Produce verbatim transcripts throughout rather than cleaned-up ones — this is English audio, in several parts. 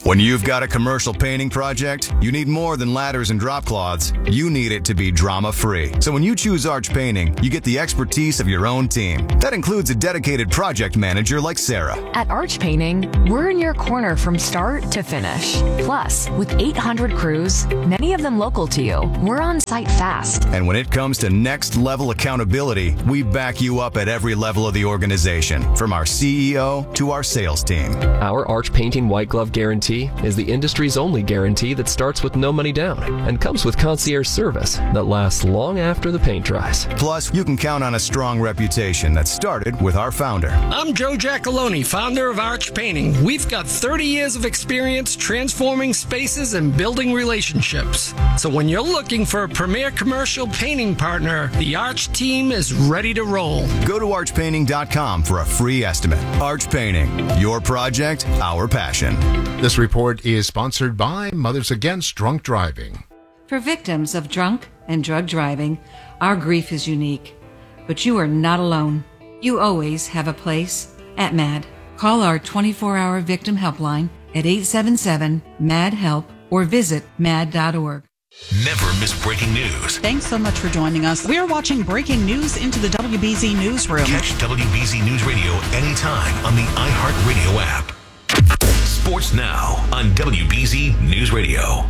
When you've got a commercial painting project, you need more than ladders and drop cloths. You need it to be drama-free. So when you choose Arch Painting, you get the expertise of your own team. That includes a dedicated project manager like Sarah. At Arch Painting, we're in your corner from start to finish. Plus, with eight hundred crews, many of them local to you, we're on site fast. And when it comes to next-level accountability, we back you up at every level of the organization, from our C E O to our sales team. Our Arch Painting White Glove Guarantee is the industry's only guarantee that starts with no money down and comes with concierge service that lasts long after the paint dries. Plus, you can count on a strong reputation that started with our founder. I'm Joe Giacalone, founder of Arch Painting. We've got thirty years of experience transforming spaces and building relationships. So when you're looking for a premier commercial painting partner, the Arch team is ready to roll. Go to arch painting dot com for a free estimate. Arch Painting, your project, our passion. This report is sponsored by Mothers Against Drunk Driving. For victims of drunk and drug driving, our grief is unique. But you are not alone. You always have a place at MAD. Call our twenty-four hour victim helpline at eight seven seven, M A D, HELP or visit mad dot org. Never miss breaking news. Thanks so much for joining us. We are watching breaking news into the W B Z Newsroom. Catch W B Z News Radio anytime on the iHeartRadio app. Sports Now on W B Z News Radio.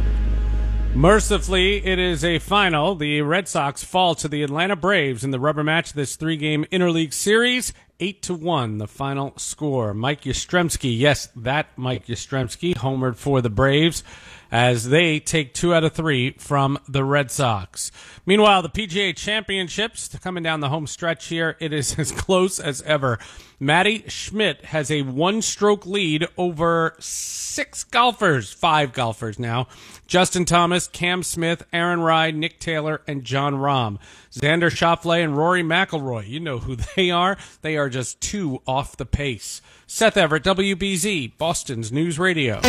Mercifully, it is a final. The Red Sox fall to the Atlanta Braves in the rubber match of this three-game interleague series. Eight to one, the final score. Mike Yastrzemski, yes, that Mike Yastrzemski, homered for the Braves as they take two out of three from the Red Sox. Meanwhile, the P G A Championships, coming down the home stretch here, it is as close as ever. Matty Schmidt has a one-stroke lead over six golfers, five golfers now. Justin Thomas, Cam Smith, Aaron Ride, Nick Taylor, and John Rahm. Xander Schauffele and Rory McIlroy, you know who they are. They are just two off the pace. Seth Everett, W B Z, Boston's News Radio.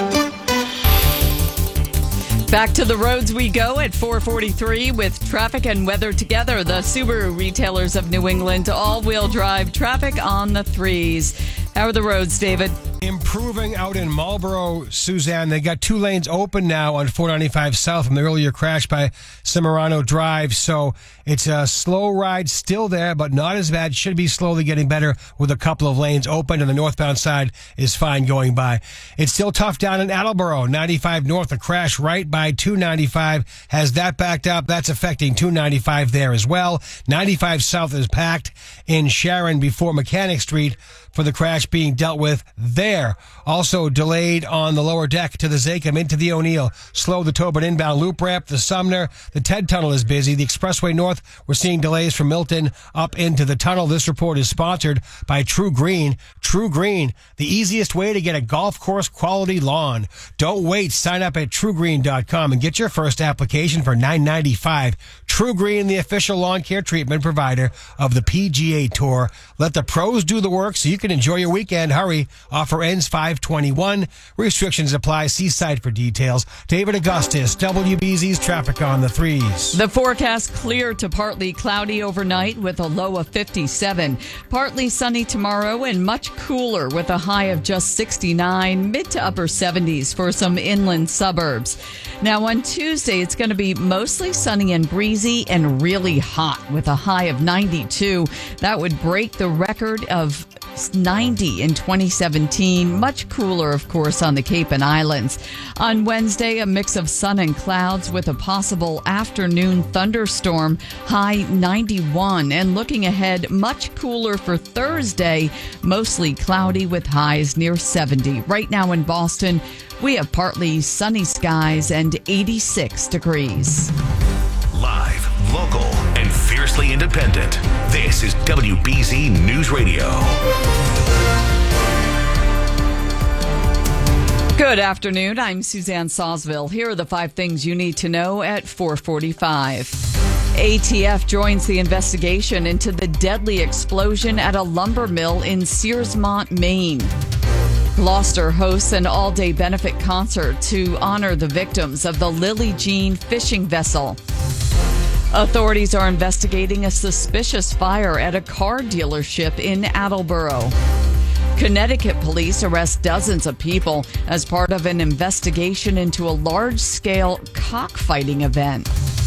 Back to the roads we go at four forty-three with traffic and weather together. The Subaru retailers of New England, all-wheel drive traffic on the threes. How are the roads, David? Improving out in Marlboro, Suzanne. They got two lanes open now on four ninety-five South from the earlier crash by Cimarrano Drive. So it's a slow ride still there, but not as bad. Should be slowly getting better with a couple of lanes open, and the northbound side is fine going by. It's still tough down in Attleboro, ninety-five North. A crash right by two ninety-five has that backed up. That's affecting two ninety-five there as well. ninety-five South is packed in Sharon before Mechanic Street for the crash being dealt with there. Also delayed on the lower deck to the Zakim into the O'Neill. Slow the Tobin inbound loop ramp. The Sumner, the Ted Tunnel is busy. The Expressway North, we're seeing delays from Milton up into the tunnel. This report is sponsored by True Green. True Green, the easiest way to get a golf course quality lawn. Don't wait. Sign up at true green dot com and get your first application for nine ninety-five. True Green, the official lawn care treatment provider of the P G A Tour. Let the pros do the work so you can enjoy your weekend. Hurry. Offer ends five twenty-one. Restrictions apply. See site for details. David Augustus, W B Z's traffic on the threes. The forecast clear to partly cloudy overnight with a low of fifty-seven. Partly sunny tomorrow and much cooler with a high of just sixty-nine. Mid to upper seventies for some inland suburbs. Now on Tuesday, it's going to be mostly sunny and breezy and really hot with a high of ninety-two. That would break the record of ninety in twenty seventeen. Much cooler, of course, on the Cape and Islands. On Wednesday, a mix of sun and clouds with a possible afternoon thunderstorm. High ninety-one. And looking ahead, much cooler for Thursday. Mostly cloudy with highs near seventy. Right now in Boston, we have partly sunny skies and eighty-six degrees. Live, local, and fiercely independent. This is W B Z News Radio. Good afternoon. I'm Suzanne Sawsville. Here are the five things you need to know at four forty-five. A T F joins the investigation into the deadly explosion at a lumber mill in Searsmont, Maine. Gloucester hosts an all-day benefit concert to honor the victims of the Lily Jean fishing vessel. Authorities are investigating a suspicious fire at a car dealership in Attleboro. Connecticut police arrest dozens of people as part of an investigation into a large-scale cockfighting event.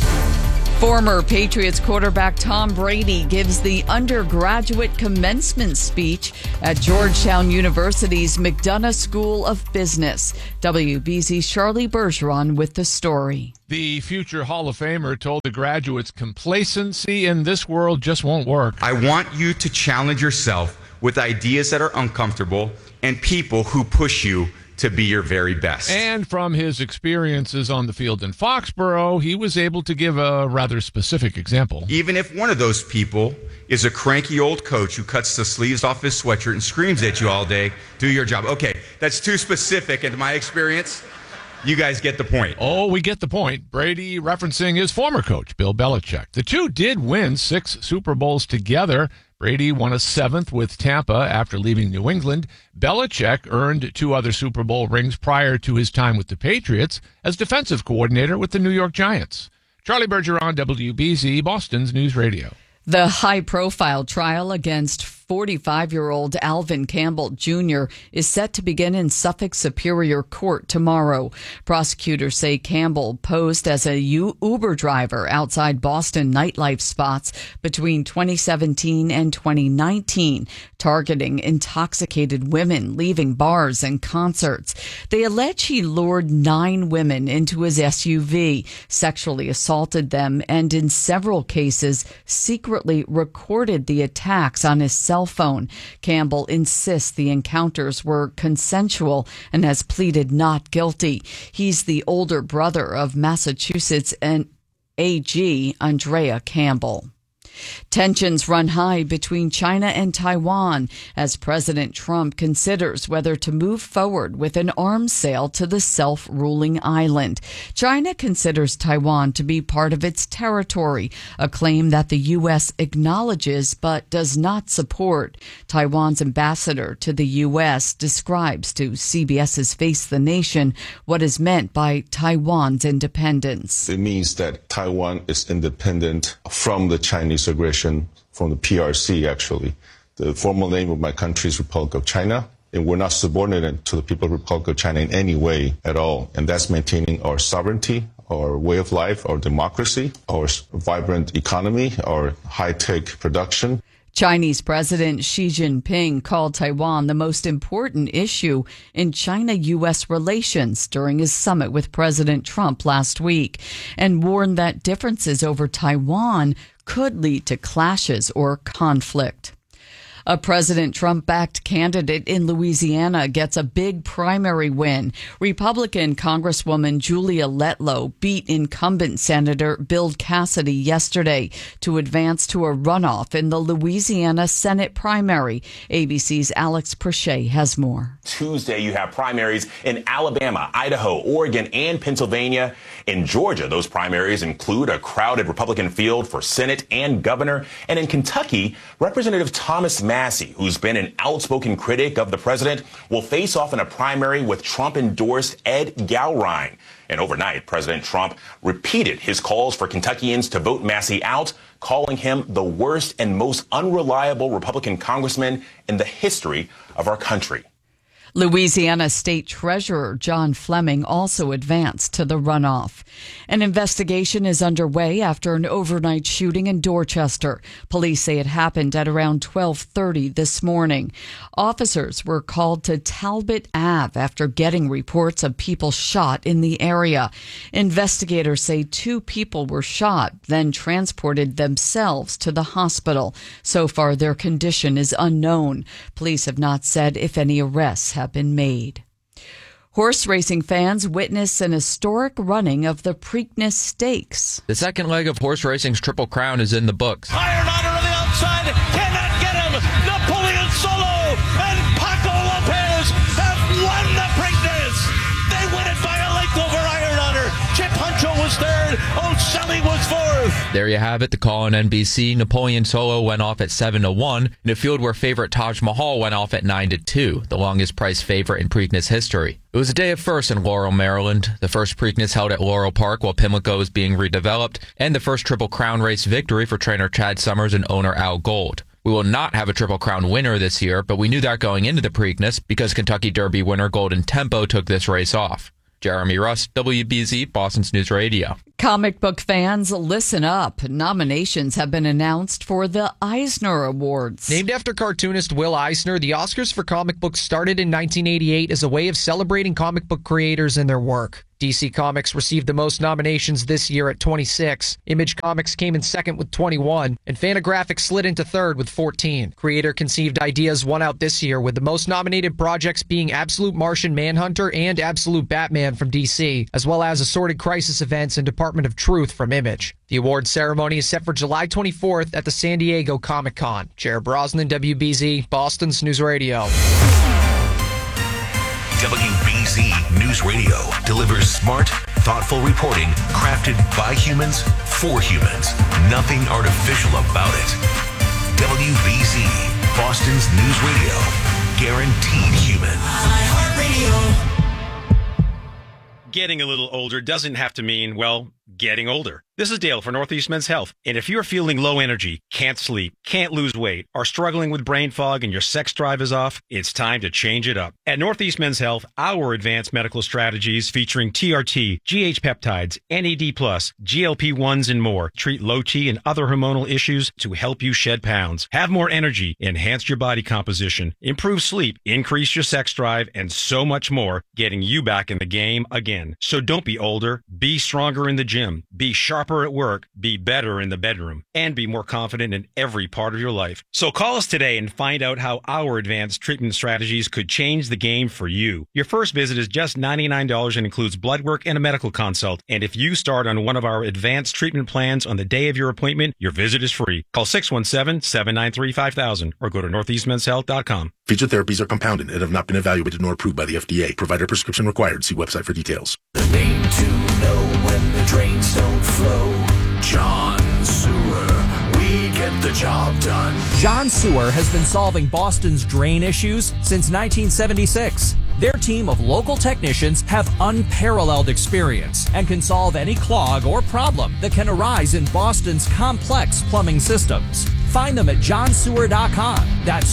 Former Patriots quarterback Tom Brady gives the undergraduate commencement speech at Georgetown University's McDonough School of Business. W B Z's Charlie Bergeron with the story. The future Hall of Famer told the graduates complacency in this world just won't work. I want you to challenge yourself with ideas that are uncomfortable and people who push you to be your very best. And from his experiences on the field in Foxborough, he was able to give a rather specific example. Even if one of those people is a cranky old coach who cuts the sleeves off his sweatshirt and screams at you all day, do your job. Okay, that's too specific in my experience. You guys get the point. Oh, we get the point. Brady referencing his former coach, Bill Belichick. The two did win six Super Bowls together. Brady won a seventh with Tampa after leaving New England. Belichick earned two other Super Bowl rings prior to his time with the Patriots as defensive coordinator with the New York Giants. Charlie Bergeron, W B Z, Boston's News Radio. The high-profile trial against forty-five-year-old Alvin Campbell Junior is set to begin in Suffolk Superior Court tomorrow. Prosecutors say Campbell posed as a Uber driver outside Boston nightlife spots between twenty seventeen and twenty nineteen, targeting intoxicated women leaving bars and concerts. They allege he lured nine women into his S U V, sexually assaulted them, and in several cases secretly recorded the attacks on his cell phone. Campbell insists the encounters were consensual and has pleaded not guilty. He's the older brother of Massachusetts and A G Andrea Campbell. Tensions run high between China and Taiwan as President Trump considers whether to move forward with an arms sale to the self-ruling island. China considers Taiwan to be part of its territory, a claim that the U S acknowledges but does not support. Taiwan's ambassador to the U S describes to CBS's Face the Nation what is meant by Taiwan's independence. It means that Taiwan is independent from the Chinese aggression, from the P R C, actually. The formal name of my country is Republic of China, and we're not subordinate to the People's Republic of China in any way at all. And that's maintaining our sovereignty, our way of life, our democracy, our vibrant economy, our high-tech production. Chinese President Xi Jinping called Taiwan the most important issue in China-U S relations during his summit with President Trump last week and warned that differences over Taiwan could lead to clashes or conflict. A President Trump-backed candidate in Louisiana gets a big primary win. Republican Congresswoman Julia Letlow beat incumbent Senator Bill Cassidy yesterday to advance to a runoff in the Louisiana Senate primary. A B C's Alex Prochet has more. Tuesday, you have primaries in Alabama, Idaho, Oregon, and Pennsylvania. In Georgia, those primaries include a crowded Republican field for Senate and governor. And in Kentucky, Representative Thomas Massie, who's been an outspoken critic of the president, will face off in a primary with Trump-endorsed Ed Gowrine. And overnight, President Trump repeated his calls for Kentuckians to vote Massie out, calling him the worst and most unreliable Republican congressman in the history of our country. Louisiana State Treasurer John Fleming also advanced to the runoff. An investigation is underway after an overnight shooting in Dorchester. Police say it happened at around twelve thirty this morning. Officers were called to Talbot Avenue after getting reports of people shot in the area. Investigators say two people were shot, then transported themselves to the hospital. So far, their condition is unknown. Police have not said if any arrests have been made. Horse racing fans witness an historic running of the Preakness Stakes. The second leg of horse racing's Triple Crown is in the books. Iron Honor on the outside, cannot get him. Napoleon Solo and Paco Lopez have won the Preakness. They win it by a length over Iron Honor. Chip Huncho was third. O'Sully was fourth. There you have it. The call on N B C. Napoleon Solo went off at seven to one in a field where favorite Taj Mahal went off at nine to two, the longest priced favorite in Preakness history. It was a day of firsts in Laurel, Maryland. The first Preakness held at Laurel Park while Pimlico is being redeveloped, and the first Triple Crown race victory for trainer Chad Summers and owner Al Gold. We will not have a Triple Crown winner this year, but we knew that going into the Preakness because Kentucky Derby winner Golden Tempo took this race off. Jeremy Russ, W B Z, Boston's News Radio. Comic book fans, listen up. Nominations have been announced for the Eisner Awards. Named after cartoonist Will Eisner, the Oscars for comic books started in nineteen eighty-eight as a way of celebrating comic book creators and their work. D C Comics received the most nominations this year at twenty-six. Image Comics came in second with twenty-one, and Fantagraphics slid into third with fourteen. Creator-conceived ideas won out this year, with the most nominated projects being Absolute Martian Manhunter and Absolute Batman from D C, as well as Assorted Crisis Events and Department of Truth from Image. The award ceremony is set for July twenty-fourth at the San Diego Comic-Con. Jared Brosnan, W B Z, Boston's News Radio. W B Z News Radio delivers smart, thoughtful reporting crafted by humans for humans. Nothing artificial about it. W B Z, Boston's News Radio. Guaranteed human. iHeartRadio. Getting a little older doesn't have to mean, well, getting older. This is Dale for Northeast Men's Health. And if you're feeling low energy, can't sleep, can't lose weight, are struggling with brain fog and your sex drive is off, it's time to change it up. At Northeast Men's Health, our advanced medical strategies featuring T R T, G H peptides, N A D plus, G L P ones, and more treat low T and other hormonal issues to help you shed pounds, have more energy, enhance your body composition, improve sleep, increase your sex drive, and so much more, getting you back in the game again. So don't be older, be stronger in the gym, be sharper at work, be better in the bedroom, and be more confident in every part of your life. So call us today and find out how our advanced treatment strategies could change the game for you. Your first visit is just ninety-nine dollars and includes blood work and a medical consult. And if you start on one of our advanced treatment plans on the day of your appointment, your visit is free. Call six one seven, seven nine three, five thousand or go to northeast men's health dot com. Featured therapies are compounded and have not been evaluated nor approved by the F D A. Provider prescription required. See website for details. The name to know when the drains don't flow. John Sewer. We get the job done. John Sewer has been solving Boston's drain issues since nineteen seventy-six. Their team of local technicians have unparalleled experience and can solve any clog or problem that can arise in Boston's complex plumbing systems. Find them at john sewer dot com. That's